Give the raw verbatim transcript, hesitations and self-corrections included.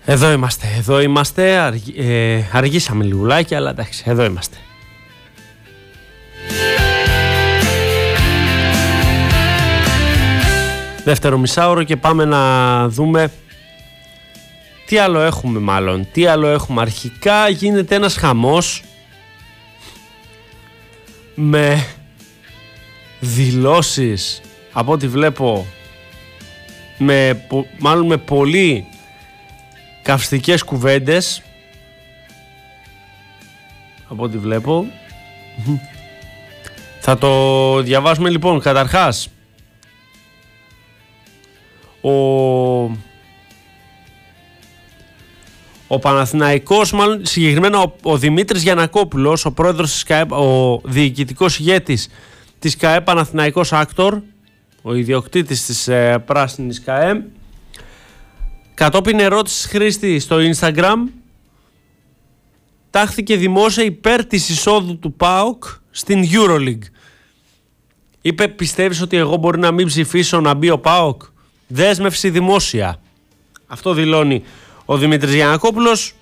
Εδώ είμαστε, εδώ είμαστε, αργ, ε, αργήσαμε λιγουλάκι, αλλά εντάξει, εδώ είμαστε. Δεύτερο μισάωρο και πάμε να δούμε τι άλλο έχουμε μάλλον, τι άλλο έχουμε. Αρχικά γίνεται ένας χαμός με δηλώσεις, από ό,τι βλέπω, με, μάλλον με πολύ καυστικές κουβέντες, από ό,τι βλέπω. Θα το διαβάσουμε λοιπόν. Καταρχάς, ο, ο Παναθηναϊκός, μάλλον συγκεκριμένα ο, ο Δημήτρης Γιαννακόπουλος, ο πρόεδρος της ΚΑΕ, ο διοικητικός ηγέτης της ΚΑΕ Παναθηναϊκός Άκτορ, ο ιδιοκτήτης της ε, πράσινης ΚΑΕ, κατόπιν ερώτησης χρήστη στο Instagram, τάχθηκε δημόσια υπέρ της εισόδου του ΠΑΟΚ στην EuroLeague. Είπε, πιστεύεις ότι εγώ μπορεί να μην ψηφίσω να μπει ο ΠΑΟΚ? Δέσμευση δημόσια. Αυτό δηλώνει ο Δημήτρης Γιαννακόπουλος.